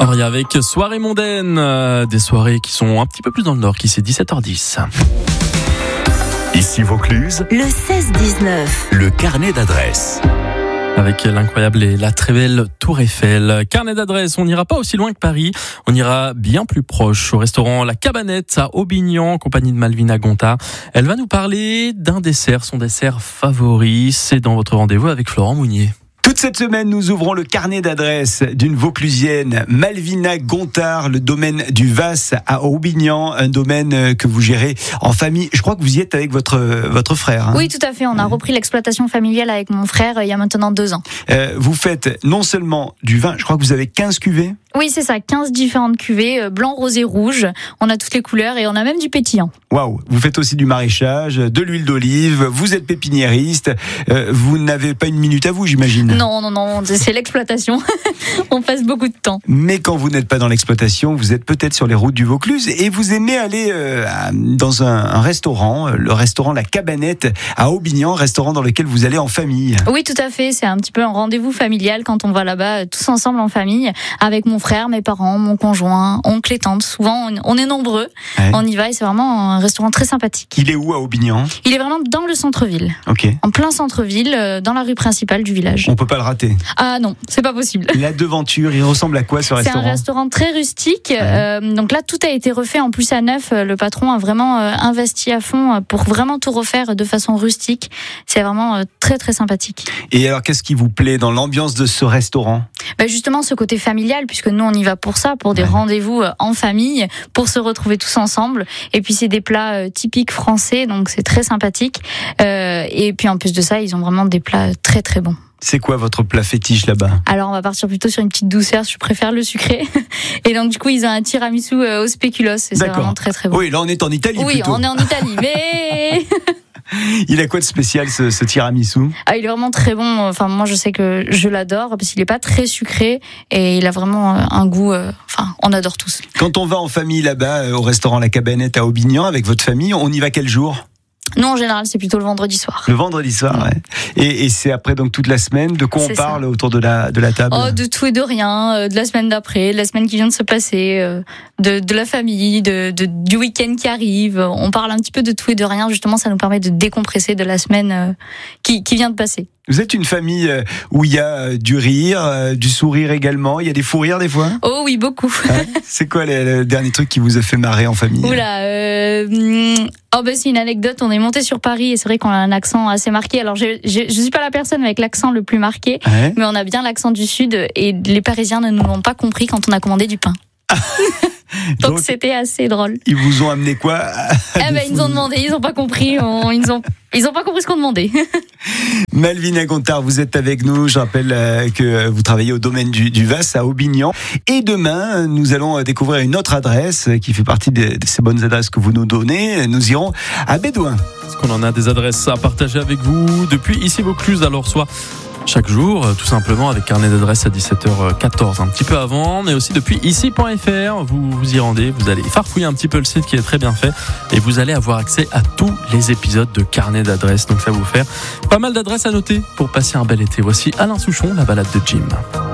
Aria avec Soirée mondaine, des soirées qui sont un petit peu plus dans le nord, qui c'est 17h10. Ici Vaucluse, le 16-19, le carnet d'adresses. Avec l'incroyable et la très belle Tour Eiffel. Carnet d'adresses, on n'ira pas aussi loin que Paris, on ira bien plus proche, au restaurant La Cabanette à Aubignan, en compagnie de Malvina Gontard. Elle va nous parler d'un dessert, son dessert favori, c'est dans votre rendez-vous avec Florent Mounier. Toute cette semaine, nous ouvrons le carnet d'adresses d'une Vauclusienne, Malvina Gontard, le domaine du Vas à Aubignan, un domaine que vous gérez en famille. Je crois que vous y êtes avec votre frère. Hein. Oui, tout à fait. On a repris l'exploitation familiale avec mon frère il y a maintenant 2 ans. Vous faites non seulement du vin, je crois que vous avez 15 cuvées. Oui, c'est ça, 15 différentes cuvées, blanc, rosé, rouge. On a toutes les couleurs et on a même du pétillant. Waouh, vous faites aussi du maraîchage, de l'huile d'olive, vous êtes pépiniériste. Vous n'avez pas une minute à vous, j'imagine. Non, c'est l'exploitation. On passe beaucoup de temps. Mais quand vous n'êtes pas dans l'exploitation, vous êtes peut-être sur les routes du Vaucluse et vous aimez aller dans un restaurant, le restaurant La Cabanette à Aubignan, restaurant dans lequel vous allez en famille. Oui, tout à fait. C'est un petit peu un rendez-vous familial quand on va là-bas tous ensemble en famille, avec mon frère, mes parents, mon conjoint, oncle et tante. Souvent, on est nombreux. Ouais. On y va et c'est vraiment un restaurant très sympathique. Il est où à Aubignan ? Il est vraiment dans le centre-ville. Ok. En plein centre-ville, dans la rue principale du village. On peut pas le rater. Ah non, c'est pas possible. La devanture, il ressemble à quoi ce restaurant ? C'est un restaurant très rustique. Ouais. Donc là, tout a été refait en plus à neuf. Le patron a vraiment investi à fond pour vraiment tout refaire de façon rustique. C'est vraiment très très sympathique. Et alors, qu'est-ce qui vous plaît dans l'ambiance de ce restaurant ? Justement, ce côté familial, puisque nous, on y va pour ça, pour des rendez-vous en famille, pour se retrouver tous ensemble. Et puis, c'est des plats typiques français, donc c'est très sympathique. Et puis, en plus de ça, ils ont vraiment des plats très, très bons. C'est quoi votre plat fétiche là-bas ? Alors, on va partir plutôt sur une petite douceur. Je préfère le sucré. Et donc, du coup, ils ont un tiramisu au spéculoos. Et c'est vraiment très, très bon. Oui, là, on est en Italie plutôt. Oui, on est en Italie, mais... Il a quoi de spécial ce tiramisu ? Il est vraiment très bon. Enfin, moi, je sais que je l'adore parce qu'il est pas très sucré et il a vraiment un goût. On adore tous. Quand on va en famille là-bas au restaurant La Cabanette à Aubignan avec votre famille, on y va quel jour ? Non, en général, c'est plutôt le vendredi soir. Le vendredi soir, ouais. Et c'est après donc toute la semaine. De quoi on parle autour de la table ? De tout et de rien. De la semaine d'après, de la semaine qui vient de se passer, de la famille, du week-end qui arrive. On parle un petit peu de tout et de rien. Justement, ça nous permet de décompresser de la semaine qui vient de passer. Vous êtes une famille où il y a du rire, du sourire également. Il y a des fous rires des fois ? Oh oui, beaucoup. C'est quoi le dernier truc qui vous a fait marrer en famille ? C'est une anecdote. On est monté sur Paris et c'est vrai qu'on a un accent assez marqué. Alors, je suis pas la personne avec l'accent le plus marqué, mais on a bien l'accent du Sud et les Parisiens ne nous l'ont pas compris quand on a commandé du pain. Donc c'était assez drôle. Ils vous ont amené quoi ? Ils nous ont demandé, ils ont pas compris. Ils ont pas compris ce qu'on demandait. Malvina Gontard, vous êtes avec nous. Je rappelle que vous travaillez au domaine du Vas à Aubignan. Et demain, nous allons découvrir une autre adresse qui fait partie de ces bonnes adresses que vous nous donnez. Nous irons à Bédouin. Est-ce qu'on en a des adresses à partager avec vous depuis ici Vaucluse ? Alors soit chaque jour, tout simplement avec carnet d'adresses à 17h14, un petit peu avant, mais aussi depuis ici.fr, vous y rendez, vous allez farfouiller un petit peu le site qui est très bien fait et vous allez avoir accès à tous les épisodes de carnet d'adresses, donc ça va vous faire pas mal d'adresses à noter pour passer un bel été. Voici Alain Souchon, la balade de Jim.